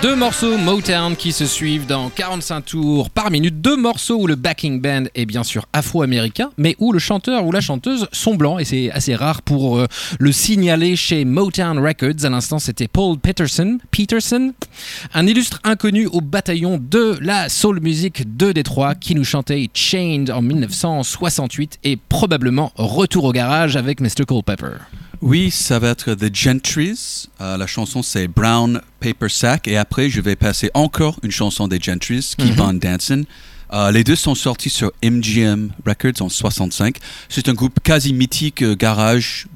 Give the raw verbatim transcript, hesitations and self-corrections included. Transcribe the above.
Deux morceaux Motown qui se suivent dans quarante-cinq tours par minute. Deux morceaux où le backing band est bien sûr afro-américain, mais où le chanteur ou la chanteuse sont blancs. Et c'est assez rare pour euh, le signaler chez Motown Records. À l'instant, c'était Paul Peterson, Peterson, un illustre inconnu au bataillon de la soul music de Détroit qui nous chantait Chained en dix-neuf cent soixante-huit et probablement Retour au garage avec mister Culpepper. Oui, ça va être The Gentrys. Euh, la chanson, c'est Brown Paper Sack. Et après, je vais passer encore une chanson des Gentrys, Keep Mm-hmm. On Dancing. Euh, les deux sont sortis sur M G M Records en soixante-cinq. C'est un groupe quasi mythique, euh, garage,